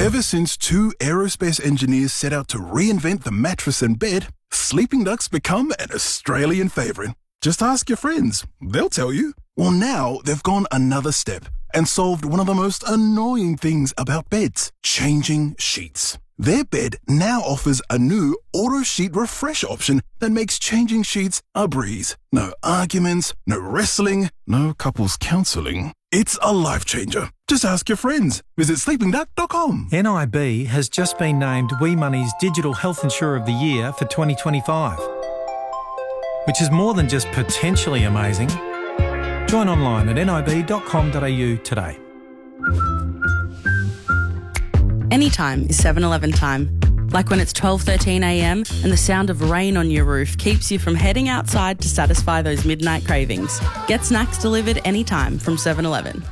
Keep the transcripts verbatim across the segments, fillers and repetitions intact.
Ever since two aerospace engineers set out to reinvent the mattress and bed, Sleeping Duck's become an Australian favourite. Just ask your friends. They'll tell you. Well, now they've gone another step and solved one of the most annoying things about beds, changing sheets. Their bed now offers a new auto sheet refresh option that makes changing sheets a breeze. No arguments, no wrestling, no couples counselling. It's a life changer. Just ask your friends. Visit sleeping duck dot com. N I B has just been named We Money's Digital Health Insurer of the Year for twenty twenty-five, which is more than just potentially amazing. Join online at nib dot com dot a u today. Anytime is seven eleven time. Like when it's twelve thirteen a m and the sound of rain on your roof keeps you from heading outside to satisfy those midnight cravings. Get snacks delivered anytime from seven eleven.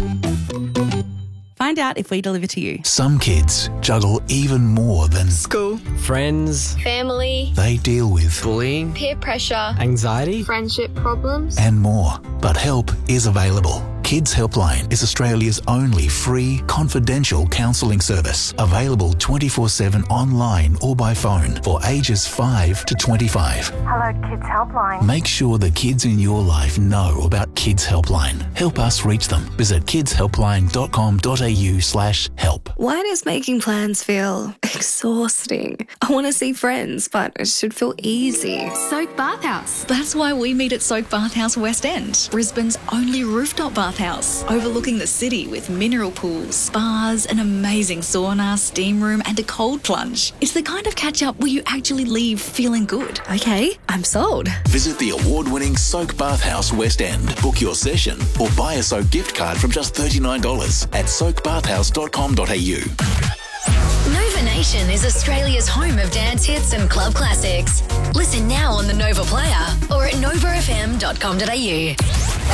Find out if we deliver to you. Some kids juggle even more than school, friends, family. They deal with bullying, peer pressure, anxiety, friendship problems, and more. But help is available. Kids Helpline is Australia's only free, confidential counselling service, available twenty-four seven online or by phone for ages five to twenty-five. Hello, Kids Helpline. Make sure the kids in your life know about Kids Helpline. Help us reach them. Visit kids helpline dot com dot a u slash help. Why does making plans feel exhausting? I want to see friends, but it should feel easy. Soak Bathhouse. That's why we meet at Soak Bathhouse West End, Brisbane's only rooftop bathhouse, overlooking the city with mineral pools, spas, an amazing sauna, steam room and a cold plunge. It's the kind of catch-up where you actually leave feeling good. Okay, I'm sold. Visit the award-winning Soak Bathhouse West End. Book your session or buy a Soak gift card from just thirty-nine dollars at soak bathhouse dot com dot a u. Nova Nation is Australia's home of dance hits and club classics. Listen now on the Nova Player or at nova f m dot com dot a u.